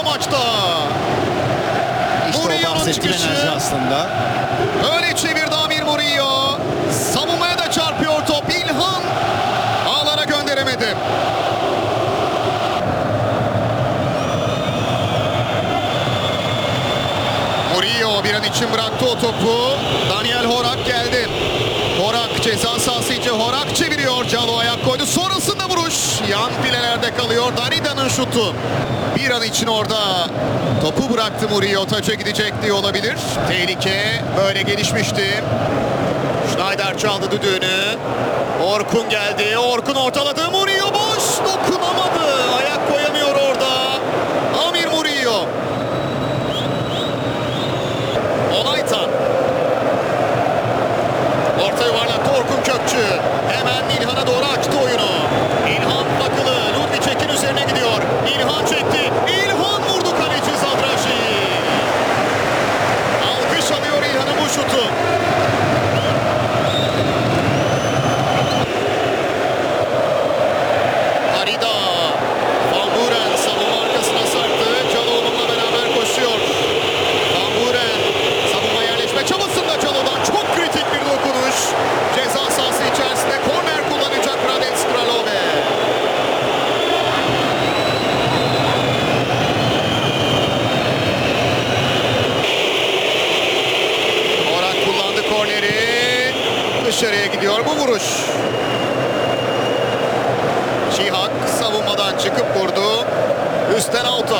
maçta. İşte o bahsettiğim enerji aslında. Öyle çevirdi Amir Murillo. Savunmaya da çarpıyor top. İlhan ağlara gönderemedi. Murillo bir an için bıraktı o topu. Daniel Horak geldi. Horak ceza sahası içi. Horak çeviriyor. Calo ayak koydu. Sonrasında vuruş. Yan filelerde kalıyor. Darida'nın şutu. Bir an için orada topu bıraktı Murillo. Taça gidecek diye olabilir. Tehlike böyle gelişmişti. Schneider çaldı düdüğünü. Orkun geldi. Orkun ortaladı. Murillo boş. Dokunamadı. Ayak koyamıyor orada. Amir Murillo. Olaytan. Orta yuvarlakta Orkun Kökçü. Hemen İlhan'a doğru açtı oyunu. İlhan bakılı. Ludvicek'in üzerine gidiyor. İlhan çekti. İlhan vurdu kaleci Zadraşi. Alkış alıyor İlhan'ın bu şutu. Arida. Van Buren savunma arkasına sarktı. Calo onunla beraber koşuyor. Van Buren savunma yerleşme çabasında Calo'dan çok kritik bir dokunuş. Ceza sahası içerisinde korner kullanacak Hradec Kralove. Horak kullandı korneri. Dışarıya gidiyor bu vuruş. Çihak savunmadan çıkıp vurdu. Üstten alta.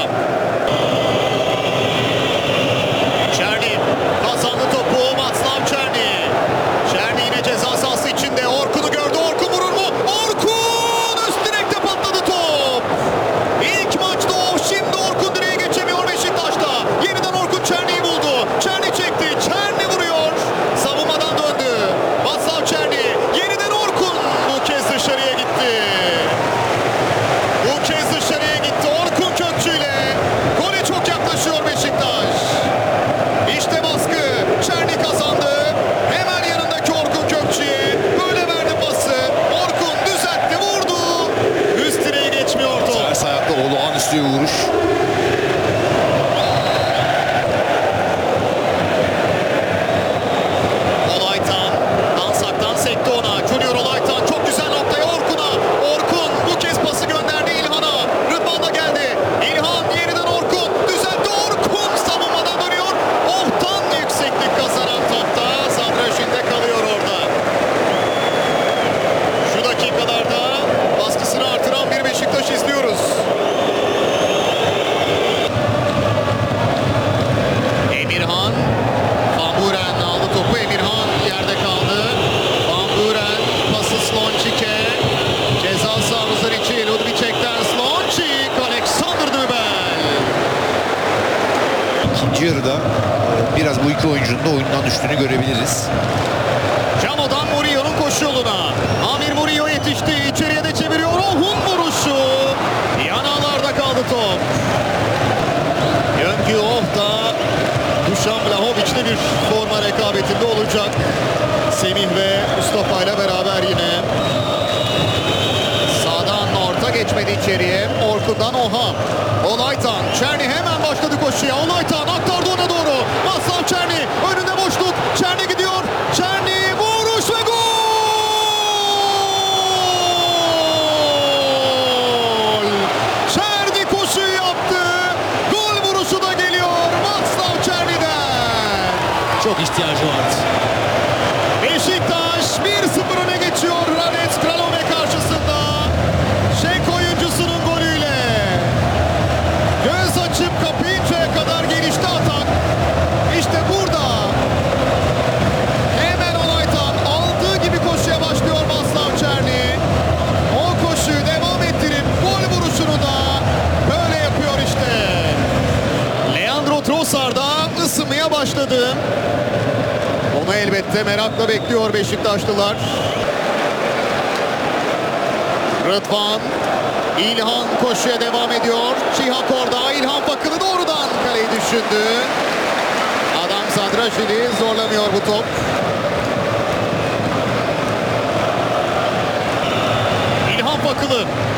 Çerni kazandı topu. Václav Černý. Černý yine ceza sahası içinde. Orkun'u gördü. Orkun vurur mu? Orkun! Üst direkte patladı top. İlk maçta o. Şimdi Orkun direğe geçemiyor Beşiktaş'ta. Yeniden Orkun Černy'yi buldu. Černý çekti. Černý vuruyor. Savunmadan döndü. Václav Černý. Yeniden Orkun. Bu kez dışarıya gitti. Bu kez dışarıya gitti. Orkun Kökçü ile gole çok yaklaşıyor Beşiktaş. İşte baskı. Černý kazandı. Hemen yanındaki Orkun Kökçü'ye böyle verdi pası. Orkun düzeltti, vurdu. Üst direğe geçmiyordu. Ters ayakla olağanüstü bir vuruş. Olaytan dansaktan sekti ona. Junior Olaytan çok güzel noktaya Orkun'a. Orkun bu kez pası gönderdi İlhan'a. Rıdvan da geldi. İlhan yeniden Orkun. Düzeltti Orkun. Savunmadan dönüyor. Ortadan yükseklik kazanan topta Zadraşin'de kalıyor orada. Şu dakikalarda baskısını artıran bir Beşiktaş izliyoruz. Emirhan. Van Buren aldı topu. Emirhan yerde kaldı. Van Buren pası Slončic'e. Ceza sahamızın içi Ludvicek'ten Slončic. Alexander Nübel. İkinci yarıda biraz bu iki oyuncunun da oyundan düştüğünü görebiliriz. Cano'dan Murillo'nun koşu yoluna. Amir Murillo yetişti. İçeriye de çeviriyor. Ohun vuruşu. Yanağlarda kaldı top. Yönkü da Dušan Vlahovic'le bir forma rekabetinde olacak. Semih ve Mustafa ile beraber yine. Sağdan orta geçmedi içeriye. Orkun'dan Oha. Olaytan. Černý hemen başladı koşuya. Olaytan aktardı ona doğru. Václav Černý. Önünde boşluk. Černý gidiyor. Černý vuruş ve gol! Černý koşuyu yaptı. Gol vuruşu da geliyor Václav Černy'den. Çok ihtiyacı vardı. Beşiktaş 1-0 öne geçiyor Hradec Kralove karşısında. Çek oyuncusunun golüyle. Göz açıp kapayıncaya kadar gelişti atak. İşte burada. Hemen Olaytan aldığı gibi koşuya başlıyor Václav Černý. O koşuyu devam ettirip gol vuruşunu da böyle yapıyor işte. Leandro Trossard da ısınmaya başladı. Onu elbette merakla bekliyor Beşiktaşlılar. Rıdvan. İlhan koşuya devam ediyor. Çihak orada. İlhan bakılı doğrudan kaleyi düşündü. Adam Zadraşin'i zorlamıyor bu top. İlhan bakılı.